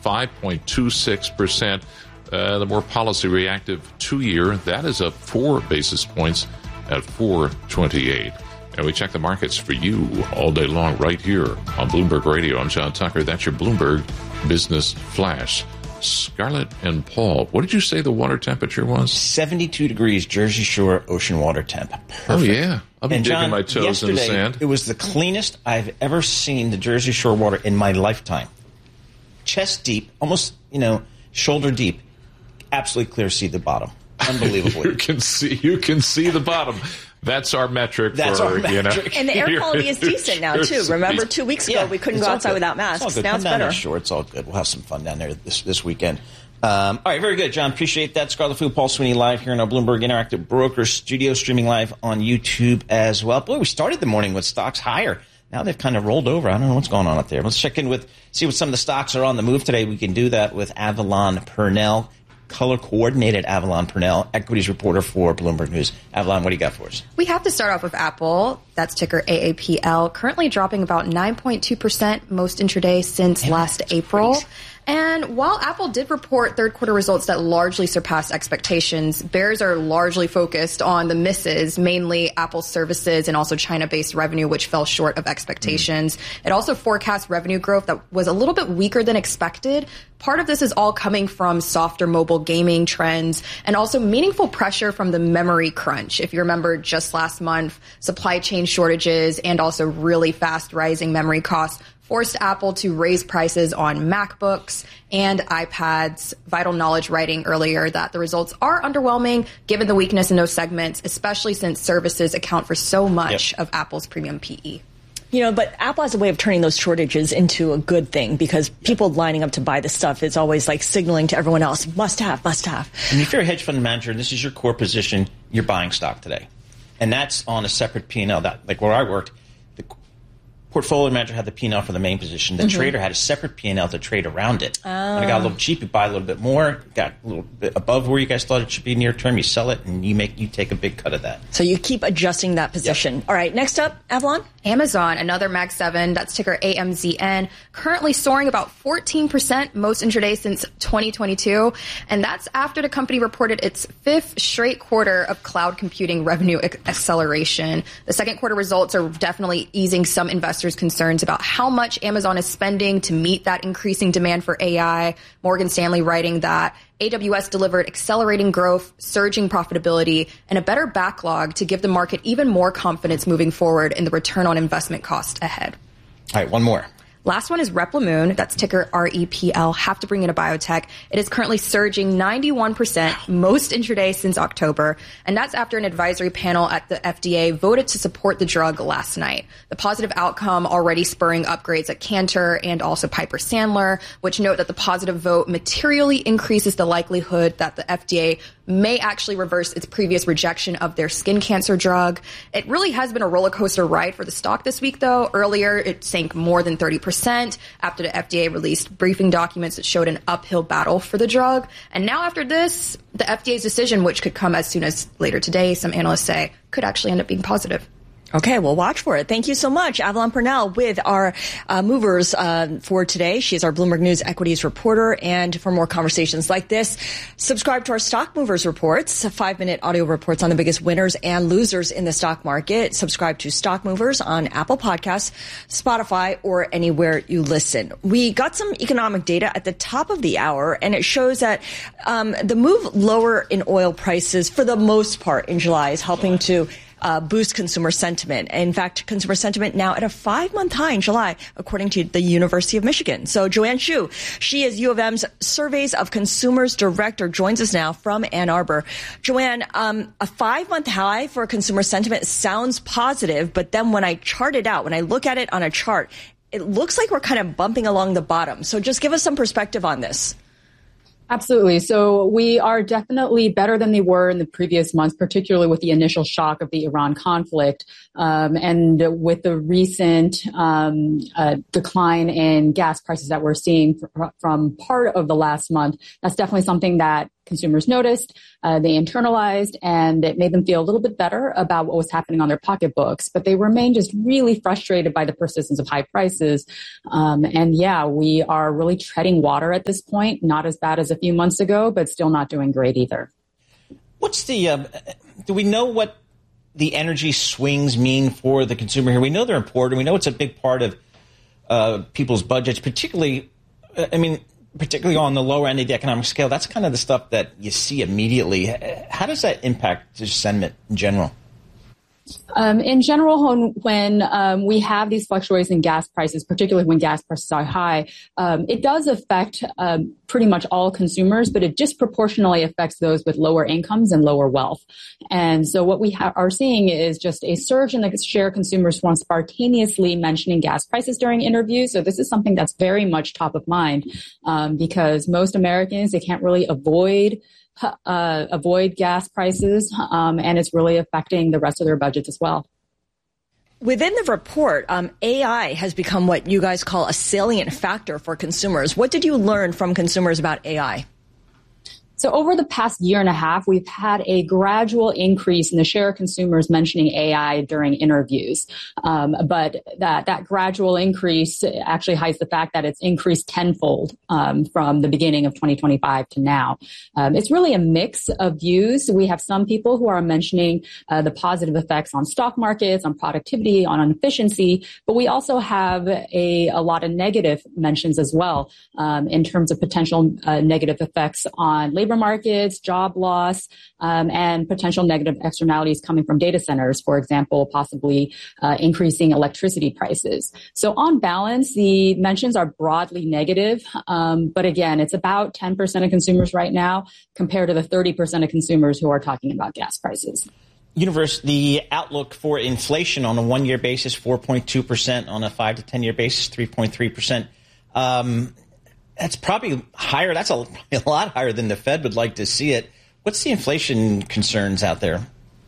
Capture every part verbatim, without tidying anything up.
five point two six percent. Uh, the more policy reactive two-year, that is up four basis points at four twenty-eight. And we check the markets for you all day long right here on Bloomberg Radio. I'm John Tucker. That's your Bloomberg Business Flash. Scarlett and Paul, what did you say the water temperature was? seventy-two degrees, Jersey Shore ocean water temp. Perfect. Oh, yeah. I'll be and digging John, my toes in the sand. It was the cleanest I've ever seen the Jersey Shore water in my lifetime. Chest deep, almost, you know, shoulder deep. Absolutely clear, see the bottom. Unbelievable. you can see you can see the bottom. That's our metric. That's for, our metric. You know, and the air quality is decent now, too. Remember, two weeks ago, yeah, we couldn't go outside without masks. It's all good. Now Come it's down better. there, sure, it's all good. We'll have some fun down there this, this weekend. Um, all right, very good, John. Appreciate that. Scarlett Fu, Paul Sweeney live here in our Bloomberg Interactive Brokers studio, streaming live on YouTube as well. Boy, we started the morning with stocks higher. Now they've kind of rolled over. I don't know what's going on up there. Let's check in with, see what some of the stocks are on the move today. We can do that with Avalon Purnell, color-coordinated Avalon Purnell, equities reporter for Bloomberg News. Avalon, what do you got for us? We have to start off with Apple. That's ticker A A P L, currently dropping about nine point two percent most intraday since Damn, last April. Crazy. And while Apple did report third quarter results that largely surpassed expectations, bears are largely focused on the misses, mainly Apple services and also China-based revenue, which fell short of expectations. Mm. It also forecasts revenue growth that was a little bit weaker than expected. Part of this is all coming from softer mobile gaming trends and also meaningful pressure from the memory crunch. If you remember just last month, supply chain shortages and also really fast rising memory costs forced Apple to raise prices on MacBooks and iPads. Vital Knowledge writing earlier that the results are underwhelming given the weakness in those segments, especially since services account for so much yep. of Apple's premium P E. You know, but Apple has a way of turning those shortages into a good thing because people lining up to buy the stuff is always like signaling to everyone else, must have, must have. And if you're a hedge fund manager and this is your core position, you're buying stock today. And that's on a separate P and L. That, like where I worked, the portfolio manager had the P and L for the main position. The mm-hmm. trader had a separate P and L to trade around it. Oh. When it got a little cheap, you buy a little bit more. Got a little bit above where you guys thought it should be near term, you sell it, and you make you take a big cut of that. So you keep adjusting that position. Yep. All right, next up, Avalon. Amazon, another Mag seven, that's ticker A M Z N, currently soaring about fourteen percent most intraday since twenty twenty-two. And that's after the company reported its fifth straight quarter of cloud computing revenue ac- acceleration. The second quarter results are definitely easing some investors' concerns about how much Amazon is spending to meet that increasing demand for A I. Morgan Stanley writing that A W S delivered accelerating growth, surging profitability, and a better backlog to give the market even more confidence moving forward in the return on investment cost ahead. All right, one more. Last one is Replimune. That's ticker R E P L. Have to bring in a biotech. It is currently surging ninety-one percent most intraday since October. And that's after an advisory panel at the F D A voted to support the drug last night. The positive outcome already spurring upgrades at Cantor and also Piper Sandler, which note that the positive vote materially increases the likelihood that the F D A may actually reverse its previous rejection of their skin cancer drug. It really has been a roller coaster ride for the stock this week, though. Earlier, it sank more than thirty percent after the F D A released briefing documents that showed an uphill battle for the drug. And now after this, the F D A's decision, which could come as soon as later today, some analysts say, could actually end up being positive. Okay, well, watch for it. Thank you so much, Avalon Purnell, with our uh, movers uh, for today. She is our Bloomberg News equities reporter. And for more conversations like this, subscribe to our Stock Movers reports, five-minute audio reports on the biggest winners and losers in the stock market. Subscribe to Stock Movers on Apple Podcasts, Spotify, or anywhere you listen. We got some economic data at the top of the hour, and it shows that um, the move lower in oil prices, for the most part in July, is helping to Uh, boost consumer sentiment. In fact, consumer sentiment now at a five-month high in July, according to the University of Michigan. So Joanne Shu, she is U of M's Surveys of Consumers Director, joins us now from Ann Arbor. Joanne, um, a five-month high for consumer sentiment sounds positive, but then when I chart it out, when I look at it on a chart, it looks like we're kind of bumping along the bottom. So just give us some perspective on this. Absolutely. So we are definitely better than they were in the previous months, particularly with the initial shock of the Iran conflict. Um, and with the recent um, uh, decline in gas prices that we're seeing fr- from part of the last month, that's definitely something that consumers noticed, uh, they internalized, and it made them feel a little bit better about what was happening on their pocketbooks. But they remain just really frustrated by the persistence of high prices. Um, and yeah, we are really treading water at this point, not as bad as a few months ago, but still not doing great either. What's the, uh, do we know what the energy swings mean for the consumer here? We know they're important. We know it's a big part of uh, people's budgets, particularly, uh, I mean, particularly on the lower end of the economic scale. That's kind of the stuff that you see immediately. How does that impact just sentiment in general? Um, in general, when, when um, we have these fluctuations in gas prices, particularly when gas prices are high, um, it does affect um, pretty much all consumers, but it disproportionately affects those with lower incomes and lower wealth. And so what we ha- are seeing is just a surge in the share of consumers who are spontaneously mentioning gas prices during interviews. So this is something that's very much top of mind um, because most Americans, they can't really avoid Uh, avoid gas prices, um, and it's really affecting the rest of their budgets as well. Within the report, um, A I has become what you guys call a salient factor for consumers. What did you learn from consumers about A I? So over the past year and a half, we've had a gradual increase in the share of consumers mentioning A I during interviews. Um, but that, that gradual increase actually hides the fact that it's increased tenfold um, from the beginning of twenty twenty-five to now. Um, it's really a mix of views. We have some people who are mentioning uh, the positive effects on stock markets, on productivity, on efficiency, but we also have a, a lot of negative mentions as well um, in terms of potential uh, negative effects on labor markets, job loss, um, and potential negative externalities coming from data centers, for example, possibly uh, increasing electricity prices. So on balance, the mentions are broadly negative. Um, but again, it's about ten percent of consumers right now compared to the thirty percent of consumers who are talking about gas prices. Universe, the outlook for inflation on a one-year basis, four point two percent, on a five to ten-year basis, three point three percent. Um, That's probably higher. That's a, a lot higher than the Fed would like to see it. What's the inflation concerns out there?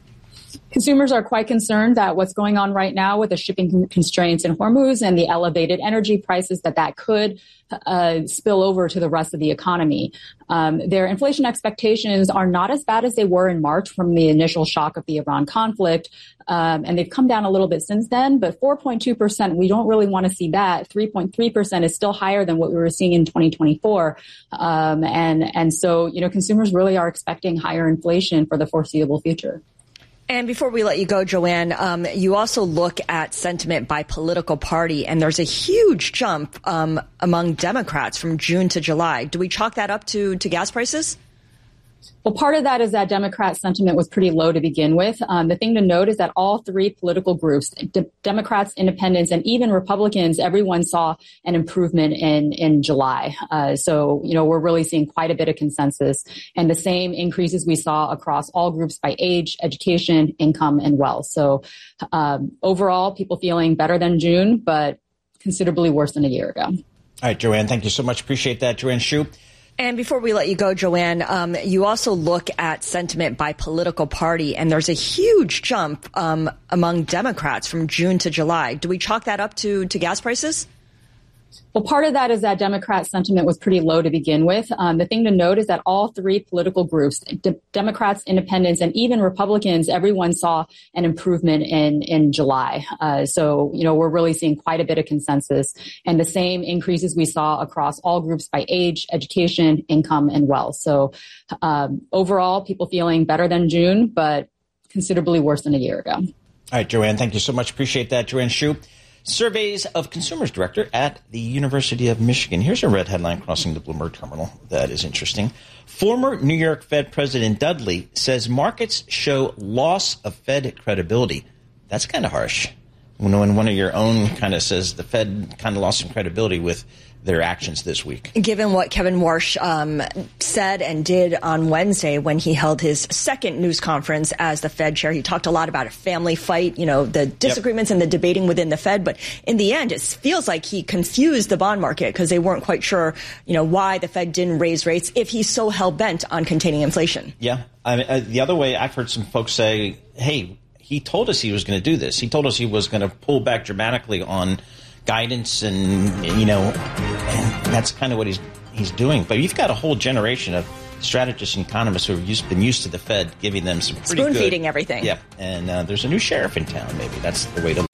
Consumers are quite concerned that what's going on right now with the shipping constraints in Hormuz and the elevated energy prices, that that could uh, spill over to the rest of the economy. Um, their inflation expectations are not as bad as they were in March from the initial shock of the Iran conflict. Um, and they've come down a little bit since then, but four point two percent, we don't really want to see that. three point three percent is still higher than what we were seeing in twenty twenty-four. Um, and, and so, you know, consumers really are expecting higher inflation for the foreseeable future. And before we let you go, Joanne, um, you also look at sentiment by political party, and there's a huge jump um, among Democrats from June to July. Do we chalk that up to, to gas prices? Well, part of that is that Democrat sentiment was pretty low to begin with. Um, the thing to note is that all three political groups, de- Democrats, independents, and even Republicans, everyone saw an improvement in, in July. Uh, so, you know, we're really seeing quite a bit of consensus, and the same increases we saw across all groups by age, education, income, and wealth. So um, overall, people feeling better than June, but considerably worse than a year ago. All right, Joanne, thank you so much. Appreciate that. Joanne Shu. And before we let you go, Joanne, um, you also look at sentiment by political party, and there's a huge jump um, among Democrats from June to July. Do we chalk that up to, to gas prices? Well, part of that is that Democrat sentiment was pretty low to begin with. Um, the thing to note is that all three political groups, de- Democrats, independents, and even Republicans, everyone saw an improvement in, in July. Uh, so, you know, we're really seeing quite a bit of consensus, and the same increases we saw across all groups by age, education, income, and wealth. So um, overall, people feeling better than June, but considerably worse than a year ago. All right, Joanne, thank you so much. Appreciate that. Joanne Shu, Surveys of Consumers Director at the University of Michigan. Here's a red headline crossing the Bloomberg terminal that is interesting. Former New York Fed President Dudley says markets show loss of Fed credibility. That's kind of harsh. When one of your own kind of says the Fed kind of lost some credibility with their actions this week. Given what Kevin Warsh um, said and did on Wednesday when he held his second news conference as the Fed chair, he talked a lot about a family fight, you know, the disagreements yep. and the debating within the Fed. But in the end, it feels like he confused the bond market because they weren't quite sure, you know, why the Fed didn't raise rates if he's so hell-bent on containing inflation. Yeah. I mean, uh, the other way, I've heard some folks say, hey, he told us he was going to do this. He told us he was going to pull back dramatically on guidance, and, you know, and that's kind of what he's he's doing. But you've got a whole generation of strategists and economists who have used, been used to the Fed giving them some pretty spoon good, feeding everything. Yeah, and uh, there's a new sheriff in town. Maybe that's the way to